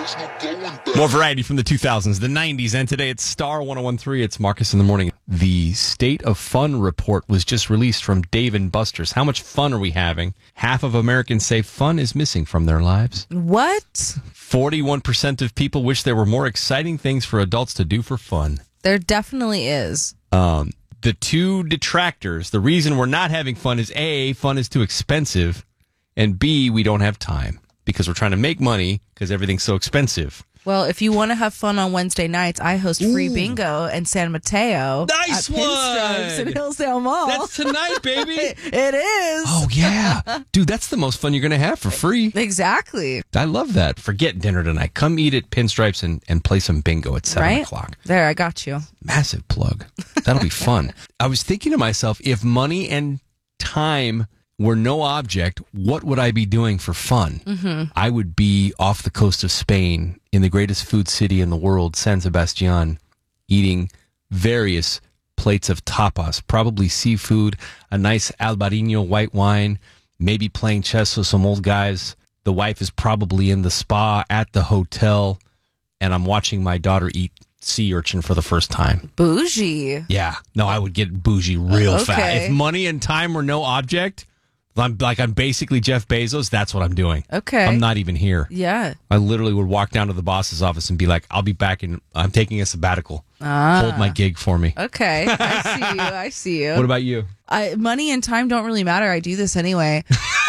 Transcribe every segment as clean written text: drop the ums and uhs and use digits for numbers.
More variety from the 2000s, the 90s, and today it's Star 101.3. It's Marcus in the Morning. The State of Fun report was just released from Dave & Buster's. How much fun are we having? Half of Americans say fun is missing from their lives. What? 41% of people wish there were more exciting things for adults to do for fun. There definitely is. The two detractors, the reason we're not having fun is A, fun is too expensive, and B, we don't have time because we're trying to make money because everything's so expensive. Well, if you want to have fun on Wednesday nights, I host free bingo in San Mateo. Nice at Pinstripes in Hillsdale Mall. That's tonight, baby. It is. Oh, yeah. Dude, that's the most fun you're going to have for free. Exactly. I love that. Forget dinner tonight. Come eat at Pinstripes and play some bingo at 7 o'clock. There, I got you. Massive plug. That'll be fun. I was thinking to myself, if money and time were no object, what would I be doing for fun? Mm-hmm. I would be off the coast of Spain in the greatest food city in the world, San Sebastian, eating various plates of tapas, probably seafood, a nice Albarino white wine, maybe playing chess with some old guys. The wife is probably in the spa at the hotel, and I'm watching my daughter eat sea urchin for the first time. Bougie. Yeah. No, I would get bougie real fast. If money and time were no object, I'm basically Jeff Bezos. That's what I'm doing. Okay. I'm not even here. Yeah. I literally would walk down to the boss's office and be like, I'll be back I'm taking a sabbatical. Hold my gig for me. Okay. I see you. What about you? Money and time don't really matter. I do this anyway.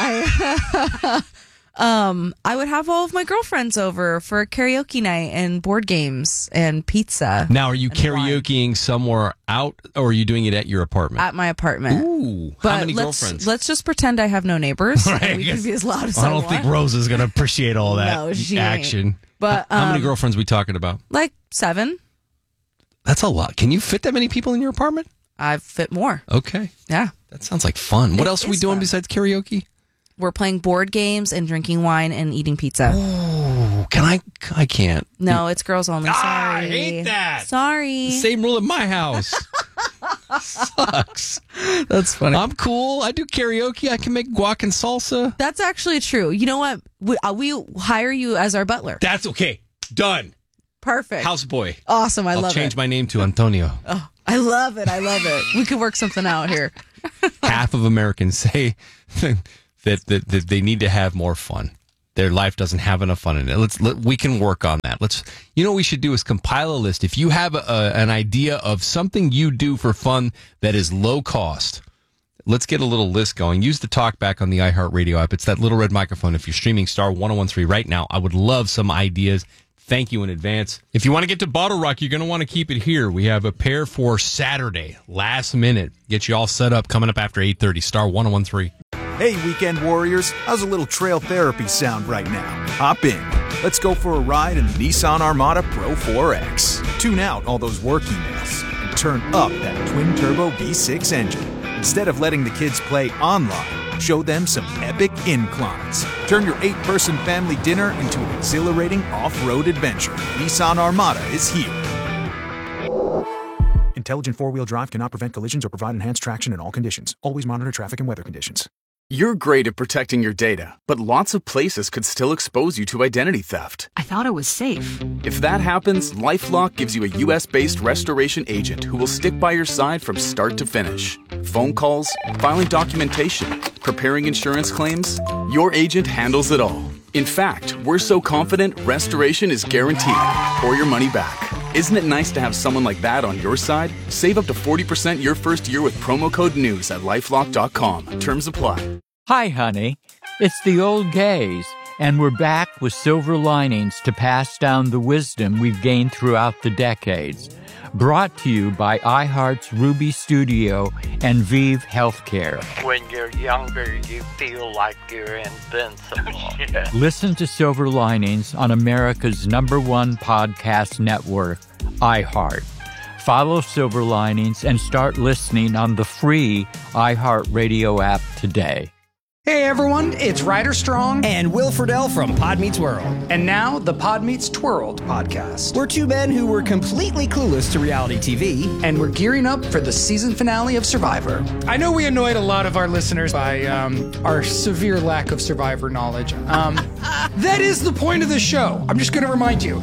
I would have all of my girlfriends over for a karaoke night and board games and pizza. Now, are you karaokeing somewhere out, or are you doing it at your apartment? At my apartment. Ooh. But how many girlfriends? Let's just pretend I have no neighbors. Right, and we can be as loud as I don't want. think Rose is going to appreciate all that No, she action. ain't. But how many girlfriends are we talking about? Like 7. That's a lot. Can you fit that many people in your apartment? I fit more. Okay. Yeah. That sounds like fun. What else are we doing besides karaoke? We're playing board games and drinking wine and eating pizza. Oh, I can't. No, it's girls only. Sorry. I hate that. Sorry. Same rule at my house. Sucks. That's funny. I'm cool. I do karaoke. I can make guac and salsa. That's actually true. You know what? We hire you as our butler. That's okay. Done. Perfect. Houseboy. Awesome. I'll love it. change my name to Antonio. Oh, I love it. We could work something out here. Half of Americans say that they need to have more fun. Their life doesn't have enough fun in it. We can work on that. What we should do is compile a list. If you have an idea of something you do for fun that is low cost, let's get a little list going. Use the talkback on the iHeartRadio app. It's that little red microphone. If you're streaming Star 101.3 right now, I would love some ideas. Thank you in advance. If you want to get to Bottle Rock, you're going to want to keep it here. We have a pair for Saturday, last minute. Get you all set up coming up after 8:30. Star 101.3. Hey, weekend warriors, how's a little trail therapy sound right now? Hop in. Let's go for a ride in the Nissan Armada Pro 4X. Tune out all those work emails and turn up that twin-turbo V6 engine. Instead of letting the kids play online, show them some epic inclines. Turn your 8-person family dinner into an exhilarating off-road adventure. Nissan Armada is here. Intelligent four-wheel drive cannot prevent collisions or provide enhanced traction in all conditions. Always monitor traffic and weather conditions. You're great at protecting your data, but lots of places could still expose you to identity theft. I thought it was safe. If that happens, LifeLock gives you a U.S.-based restoration agent who will stick by your side from start to finish. Phone calls, filing documentation, preparing insurance claims, your agent handles it all. In fact, we're so confident restoration is guaranteed or your money back. Isn't it nice to have someone like that on your side? Save up to 40% your first year with promo code NEWS at LifeLock.com. Terms apply. Hi, honey. It's the old gays, and we're back with silver linings to pass down the wisdom we've gained throughout the decades. Brought to you by iHeart's Ruby Studio and Vive Healthcare. When you're younger, you feel like you're invincible. Yeah. Listen to Silver Linings on America's #1 podcast network, iHeart. Follow Silver Linings and start listening on the free iHeartRadio app today. Hey everyone, it's Ryder Strong and Will Friedle from Pod Meets World. And now the Pod Meets Twirled podcast. We're two men who were completely clueless to reality TV. And we're gearing up for the season finale of Survivor. I know we annoyed a lot of our listeners by our severe lack of Survivor knowledge. That is the point of the show. I'm just going to remind you.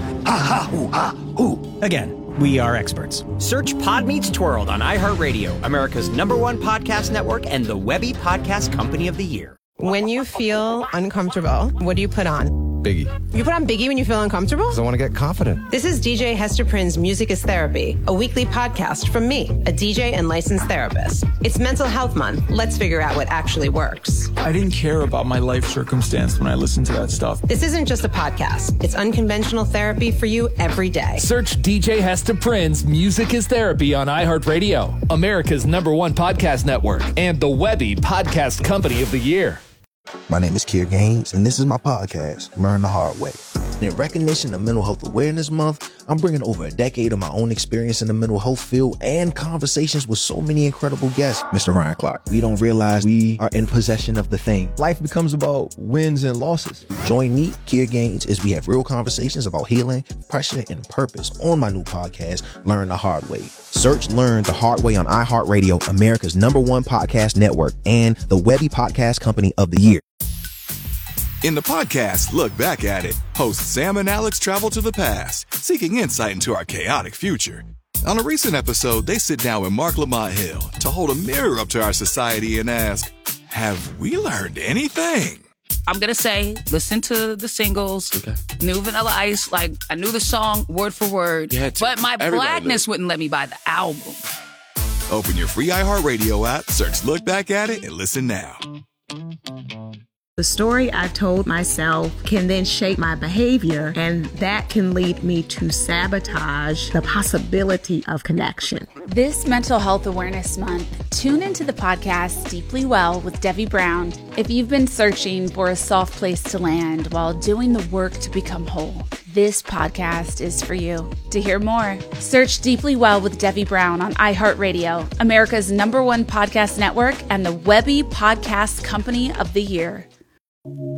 Again, we are experts. Search Pod Meets Twirled on iHeartRadio, America's #1 podcast network and the Webby Podcast Company of the Year. When you feel uncomfortable, what do you put on? Biggie. You put on Biggie when you feel uncomfortable? Because I want to get confident. This is DJ Hester Prynne's Music is Therapy, a weekly podcast from me, a DJ and licensed therapist. It's Mental Health Month. Let's figure out what actually works. I didn't care about my life circumstance when I listened to that stuff. This isn't just a podcast. It's unconventional therapy for you every day. Search DJ Hester Prynne's Music is Therapy on iHeartRadio, America's #1 podcast network, and the Webby Podcast Company of the Year. My name is Keir Gaines, and this is my podcast, Learn the Hard Way. In recognition of Mental Health Awareness Month, I'm bringing over a decade of my own experience in the mental health field and conversations with so many incredible guests. Mr. Ryan Clark, we don't realize we are in possession of the thing. Life becomes about wins and losses. Join me, Keir Gaines, as we have real conversations about healing, pressure, and purpose on my new podcast, Learn the Hard Way. Search Learn the Hard Way on iHeartRadio, America's #1 podcast network, and the Webby Podcast Company of the Year. In the podcast, Look Back at It, hosts Sam and Alex travel to the past, seeking insight into our chaotic future. On a recent episode, they sit down with Mark Lamont Hill to hold a mirror up to our society and ask, have we learned anything? I'm going to say, listen to the singles, New Vanilla Ice, like I knew the song word for word, but my blackness wouldn't let me buy the album. Open your free iHeartRadio app, search Look Back at It, and listen now. The story I told myself can then shape my behavior, and that can lead me to sabotage the possibility of connection. This Mental Health Awareness Month, tune into the podcast Deeply Well with Debbie Brown if you've been searching for a soft place to land while doing the work to become whole. This podcast is for you. To hear more, search Deeply Well with Debbie Brown on iHeartRadio, America's #1 podcast network, and the Webby Podcast Company of the Year.